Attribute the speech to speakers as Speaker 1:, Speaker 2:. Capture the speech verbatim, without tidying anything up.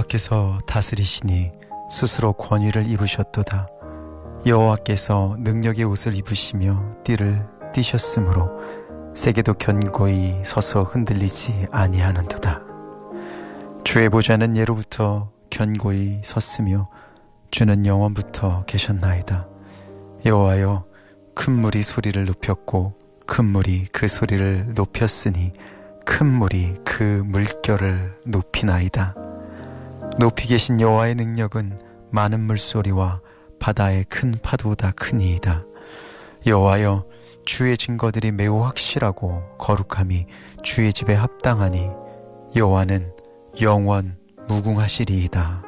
Speaker 1: 여호와께서 다스리시니 스스로 권위를 입으셨도다. 여호와께서 능력의 옷을 입으시며 띠를 띠셨으므로 세계도 견고히 서서 흔들리지 아니하는도다. 주의 보좌는 예로부터 견고히 섰으며 주는 영원부터 계셨나이다. 여호와여, 큰 물이 소리를 높였고 큰 물이 그 소리를 높였으니 큰 물이 그 물결을 높이나이다. 높이 계신 여호와의 능력은 많은 물소리와 바다의 큰 파도보다 크니이다. 여호와여, 주의 증거들이 매우 확실하고 거룩함이 주의 집에 합당하니 여호와는 영원 무궁하시리이다.